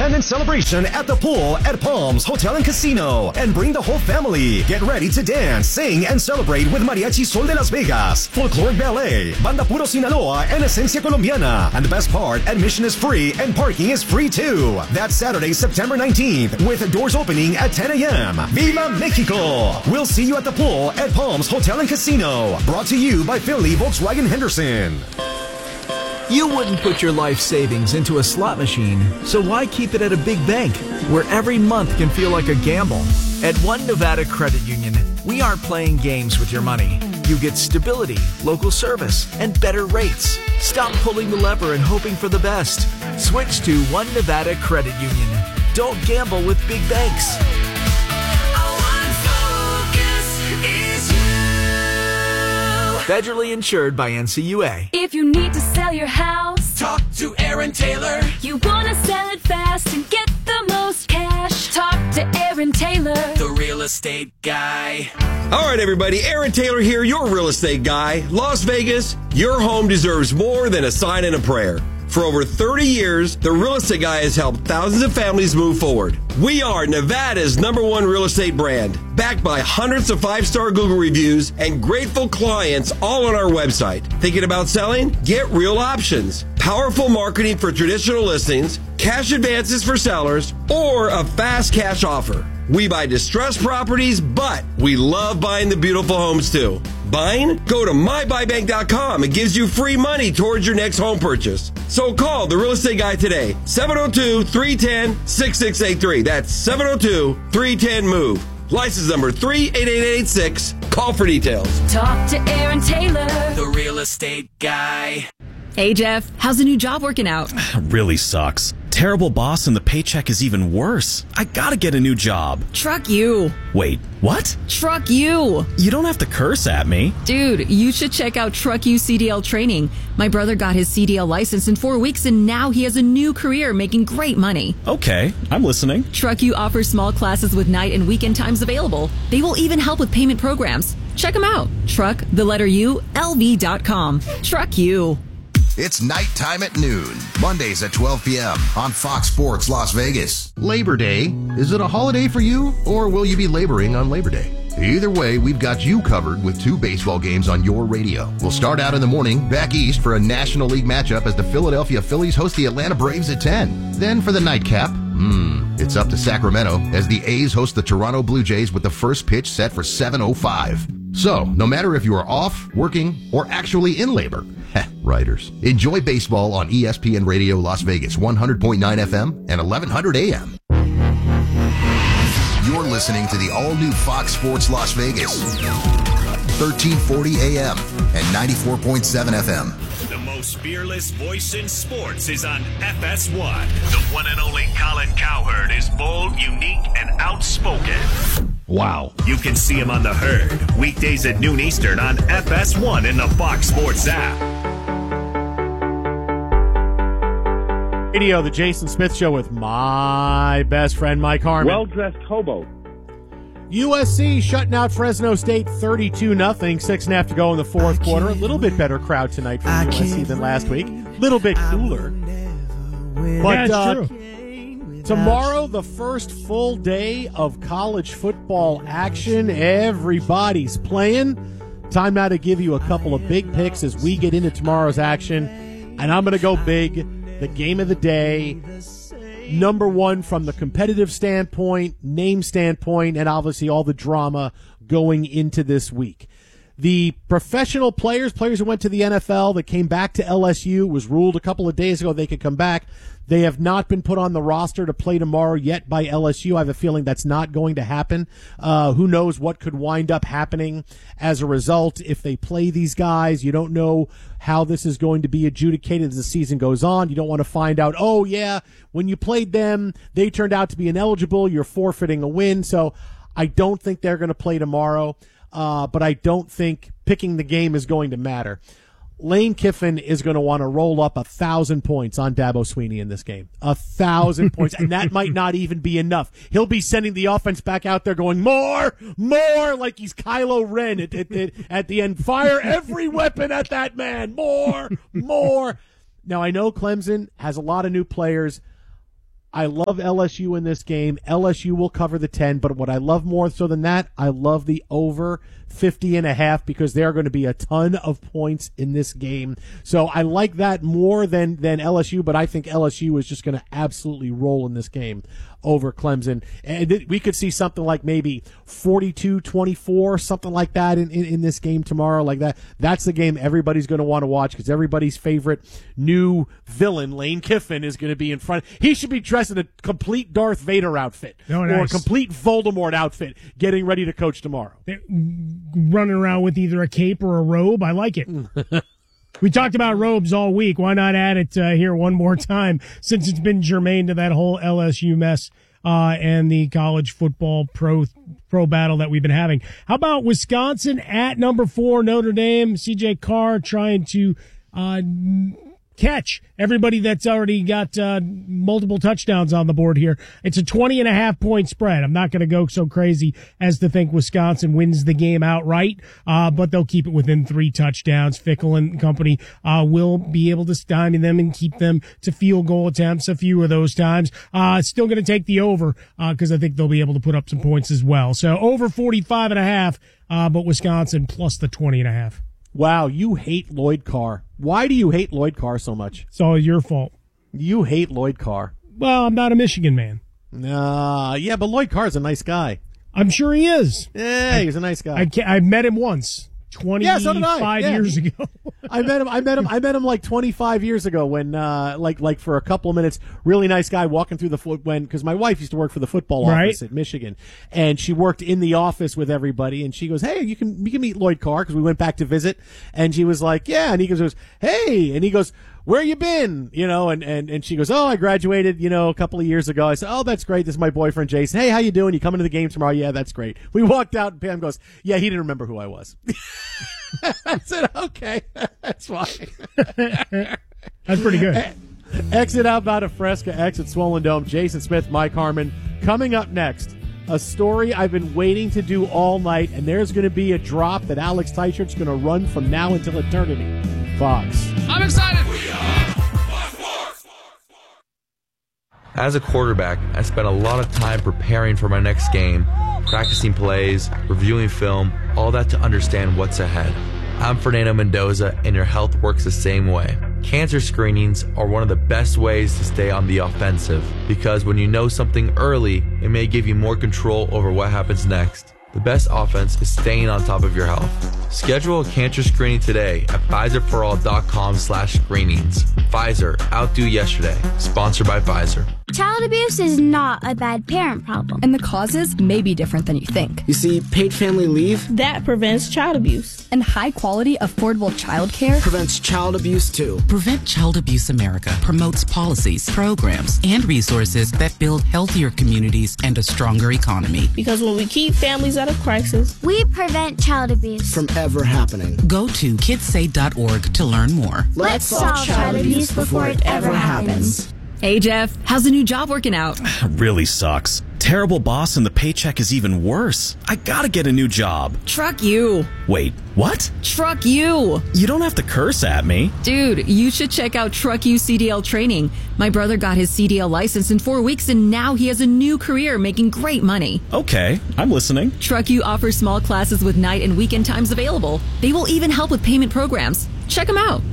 independence celebration at the pool at Palms Hotel and Casino. And bring the whole family. Get ready to dance, sing, and celebrate with Mariachi Sol de Las Vegas, Folkloric Ballet, Banda Puro Sinaloa, and Esencia Colombiana. And the best part, admission is free and parking is free too. That's Saturday, September 19th, with doors opening at 10 a.m. Viva Mexico! We'll see you at the pool at Palms Hotel and Casino. Brought to you by Finley Volkswagen Henderson. You wouldn't put your life savings into a slot machine, so why keep it at a big bank where every month can feel like a gamble? At One Nevada Credit Union, we aren't playing games with your money. You get stability, local service, and better rates. Stop pulling the lever and hoping for the best. Switch to One Nevada Credit Union. Don't gamble with big banks. Federally insured by NCUA. If you need to sell your house, talk to Aaron Taylor. You want to sell it fast and get the most cash, talk to Aaron Taylor, the real estate guy. All right, everybody. Aaron Taylor here, your real estate guy. Las Vegas, your home deserves more than a sign and a prayer. For over 30 years, the Real Estate Guy has helped thousands of families move forward. We are Nevada's #1 real estate brand, backed by hundreds of 5-star Google reviews and grateful clients all on our website. Thinking about selling? Get real options. Powerful marketing for traditional listings, cash advances for sellers, or a fast cash offer. We buy distressed properties, but we love buying the beautiful homes too. Buying? Go to mybuybank.com. It gives you free money towards your next home purchase. So call the Real Estate Guy today, 702-310-6683. That's 702-310-MOVE. License number 38886. Call for details. talk to Aaron Taylor, the real estate guy. Hey, Jeff, how's the new job working out? Really sucks. Terrible boss and the paycheck is even worse. I gotta get a new job. Truck you. Wait, what? Truck you. You don't have to curse at me. Dude, you should check out Truck You CDL training. My brother got his CDL license in 4 weeks and now he has a new career making great money. Okay, I'm listening. Truck You offers small classes with night and weekend times available. They will even help with payment programs. Check them out. Truck, the letter U, LV.com. Truck You. It's nighttime at noon, Mondays at 12 p.m. on Fox Sports Las Vegas. Labor Day. Is it a holiday for you, or will you be laboring on Labor Day? Either way, we've got you covered with 2 baseball games on your radio. We'll start out in the morning, back east for a National League matchup as the Philadelphia Phillies host the Atlanta Braves at 10. Then for the nightcap, it's up to Sacramento as the A's host the Toronto Blue Jays with the first pitch set for 7:05. So, no matter if you are off, working, or actually in labor, writers, enjoy baseball on ESPN Radio Las Vegas, 100.9 FM and 1100 AM. You're listening to the all-new Fox Sports Las Vegas, 1340 AM and 94.7 FM. The most fearless voice in sports is on FS1. The one and only Colin Cowherd is bold, unique, and outspoken. Wow. You can see him on The Herd, weekdays at noon Eastern on FS1 in the Fox Sports app. Radio, the Jason Smith Show with my best friend, Mike Harmon. Well-dressed hobo. USC shutting out Fresno State 32-0. 6.5 to go in the fourth quarter. A little bit better crowd tonight for USC than last week. A little bit cooler. But true. Tomorrow, the first full day of college football action. Everybody's playing. Time now to give you a couple of big picks as we get into tomorrow's action. And I'm going to go big. The game of the day. Number one from the competitive standpoint, name standpoint, and obviously all the drama going into this week. The professional players who went to the NFL that came back to LSU, was ruled a couple of days ago they could come back. They have not been put on the roster to play tomorrow yet by LSU. I have a feeling that's not going to happen. Who knows what could wind up happening as a result if they play these guys. You don't know how this is going to be adjudicated as the season goes on. You don't want to find out, oh, yeah, when you played them, they turned out to be ineligible. You're forfeiting a win. So I don't think they're going to play tomorrow. But I don't think picking the game is going to matter. Lane Kiffin is going to want to roll up 1,000 points on Dabo Swinney in this game. 1,000 points. And that might not even be enough. He'll be sending the offense back out there going, more, like he's Kylo Ren at the end. Fire every weapon at that man. More. Now, I know Clemson has a lot of new players. I love LSU in this game. LSU will cover the 10, but what I love more so than that, I love the over 50.5 because there are going to be a ton of points in this game. So I like that more than LSU, but I think LSU is just going to absolutely roll in this game over Clemson. And we could see something like maybe 42-24, something like that in this game tomorrow. Like that. That's the game everybody's going to want to watch because everybody's favorite new villain, Lane Kiffin, is going to be in front. He should be dressed in a complete Darth Vader outfit or a complete Voldemort outfit, getting ready to coach tomorrow. Running around with either a cape or a robe. I like it. We talked about robes all week. Why not add it here one more time since it's been germane to that whole LSU mess and the college football pro battle that we've been having. How about Wisconsin at number 4, Notre Dame? CJ Carr trying to catch everybody that's already got multiple touchdowns on the board here. It's a 20.5 point spread. I'm not going to go so crazy as to think Wisconsin wins the game outright, but they'll keep it within 3 touchdowns. Fickle and company will be able to stymie them and keep them to field goal attempts a few of those times. Still going to take the over because I think they'll be able to put up some points as well. So over 45.5, but Wisconsin plus the 20.5. Wow, you hate Lloyd Carr. Why do you hate Lloyd Carr so much? It's all your fault. You hate Lloyd Carr. Well, I'm not a Michigan man. Yeah, but Lloyd Carr's a nice guy. I'm sure he is. Yeah, he's a nice guy. I met him once. 25 years ago. I met him like 25 years ago when, like for a couple of minutes, really nice guy walking through because my wife used to work for the football office at Michigan, and she worked in the office with everybody, and she goes, hey, you can meet Lloyd Carr, because we went back to visit, and she was like, yeah, and he goes, hey, and he goes, where you been? And she goes, oh, I graduated, a couple of years ago. I said, oh, that's great. This is my boyfriend, Jason. Hey, how you doing? You coming to the game tomorrow? Yeah, that's great. We walked out and Pam goes, yeah, he didn't remember who I was. I said, okay, that's fine. That's pretty good. Exit outbound of Fresca, exit Swollen Dome. Jason Smith, Mike Harmon. Coming up next, a story I've been waiting to do all night, and there's going to be a drop that Alex Teichert's going to run from now until eternity. Fox. I'm excited. As a quarterback, I spent a lot of time preparing for my next game, practicing plays, reviewing film, all that to understand what's ahead. I'm Fernando Mendoza, and your health works the same way. Cancer screenings are one of the best ways to stay on the offensive, because when you know something early, it may give you more control over what happens next. The best offense is staying on top of your health. Schedule a cancer screening today at Pfizerforall.com/screenings. Pfizer, outdo yesterday. Sponsored by Pfizer. Child abuse is not a bad parent problem. And the causes may be different than you think. You see, paid family leave that prevents child abuse. And high-quality, affordable child care prevents child abuse, too. Prevent Child Abuse America promotes policies, programs, and resources that build healthier communities and a stronger economy. Because when we keep families out of crisis, we prevent child abuse from ever happening. Go to kidsaid.org to learn more. Let's solve child abuse before it ever happens. Hey, Jeff, how's the new job working out? Really sucks. Terrible boss, and the paycheck is even worse. I gotta get a new job. Truck you. Wait, what? Truck you. You don't have to curse at me. Dude, you should check out Truck You CDL training. My brother got his CDL license in 4 weeks, and now he has a new career making great money. Okay, I'm listening. Truck You offers small classes with night and weekend times available. They will even help with payment programs. Check them out.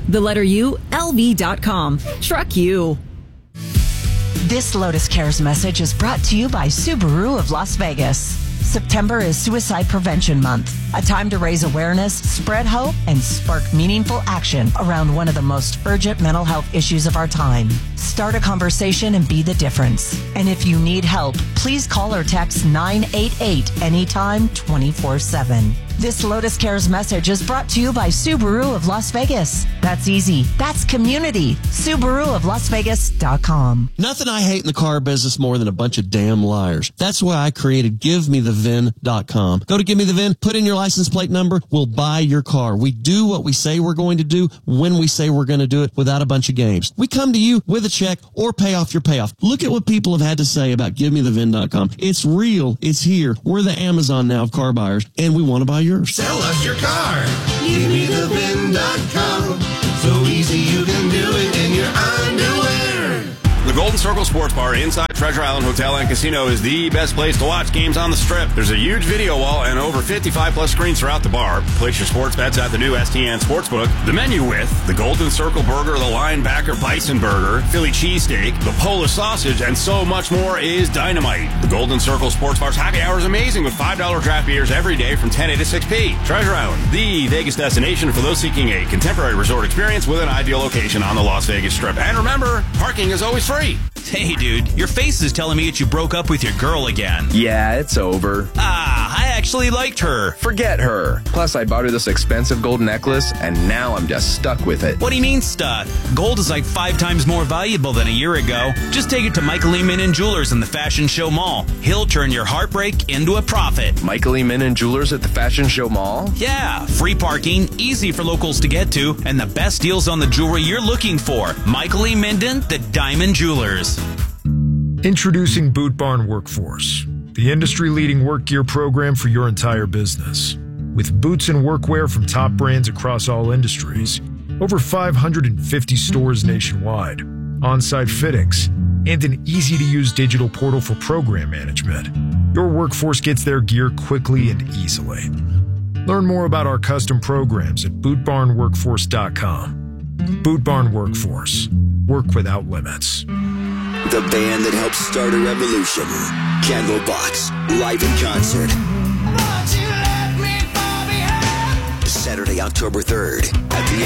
LV.com. Truck You. This Lotus Cares message is brought to you by Subaru of Las Vegas. September is Suicide Prevention Month, a time to raise awareness, spread hope, and spark meaningful action around one of the most urgent mental health issues of our time. Start a conversation and be the difference. And if you need help, please call or text 988 anytime 24/7. This Lotus Cares message is brought to you by Subaru of Las Vegas. That's easy. That's community. SubaruofLasVegas.com. Nothing I hate in the car business more than a bunch of damn liars. That's why I created GiveMeTheVin.com. Go to Give Me the VIN, put in your license plate number, we'll buy your car. We do what we say we're going to do when we say we're going to do it without a bunch of games. We come to you with a check or pay off your payoff. Look at what people have had to say about GiveMeTheVin.com. It's real. It's here. We're the Amazon now of car buyers, and we want to buy yours. Sell us your car. GiveMeTheVin.com. So easy you can do it in your underwear. With Golden Circle Sports Bar inside Treasure Island Hotel and Casino is the best place to watch games on the Strip. There's a huge video wall and over 55-plus screens throughout the bar. Place your sports bets at the new STN Sportsbook. The menu with the Golden Circle Burger, the Linebacker Bison Burger, Philly Cheesesteak, the Polish Sausage, and so much more is dynamite. The Golden Circle Sports Bar's happy hour is amazing with $5 draft beers every day from 10 a to 6 p. Treasure Island, the Vegas destination for those seeking a contemporary resort experience with an ideal location on the Las Vegas Strip. And remember, parking is always free. Hey, dude, your face is telling me that you broke up with your girl again. Yeah, it's over. I actually liked her. Forget her. Plus, I bought her this expensive gold necklace, and now I'm just stuck with it. What do you mean stuck? Gold is like 5 times more valuable than a year ago. Just take it to Michael E. Minnan Jewelers in the Fashion Show Mall. He'll turn your heartbreak into a profit. Michael E. Minnan Jewelers at the Fashion Show Mall? Yeah, free parking, easy for locals to get to, and the best deals on the jewelry you're looking for. Michael E. Minden, the Diamond Jewelers. Introducing Boot Barn Workforce, the industry-leading work gear program for your entire business. With boots and workwear from top brands across all industries, over 550 stores nationwide, on-site fittings, and an easy-to-use digital portal for program management, your workforce gets their gear quickly and easily. Learn more about our custom programs at bootbarnworkforce.com. Boot Barn Workforce. Work without limits. The band that helped start a revolution. Candlebox, live in concert. Saturday, October 3rd at the